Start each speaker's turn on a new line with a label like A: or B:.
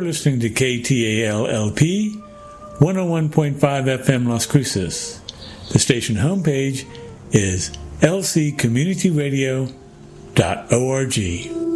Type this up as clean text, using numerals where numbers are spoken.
A: listening to KTAL-LP 101.5 FM Las Cruces. The station homepage is lccommunityradio.org.